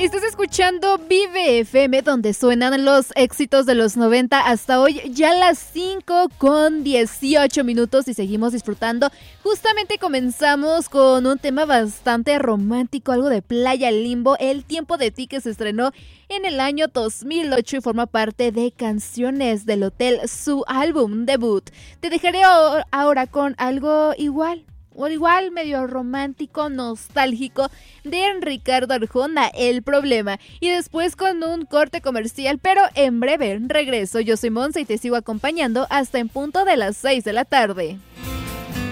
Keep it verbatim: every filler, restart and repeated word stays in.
Estás escuchando Vive F M, donde suenan los éxitos de los noventa hasta hoy, ya las cinco con dieciocho minutos, y seguimos disfrutando. Justamente comenzamos con un tema bastante romántico, algo de Playa Limbo, El tiempo de ti, que se estrenó en el año dos mil ocho y forma parte de Canciones del Hotel, su álbum debut. Te dejaré ahora con algo igual. O igual medio romántico, nostálgico, de Ricardo Arjona, El Problema. Y después con un corte comercial, pero en breve regreso. Yo soy Monse y te sigo acompañando hasta en punto de las seis de la tarde.